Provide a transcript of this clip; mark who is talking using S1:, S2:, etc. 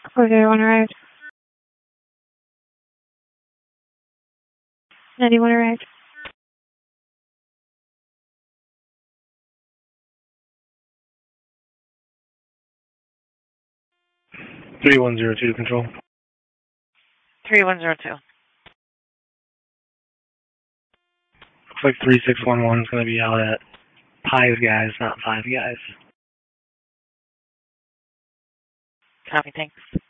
S1: 401 arrived. 91 arrived.
S2: Three 102 control.
S3: 3102.
S2: Looks like 3611 is going to be out at Pies Guys, not Five Guys.
S3: Copy, thanks.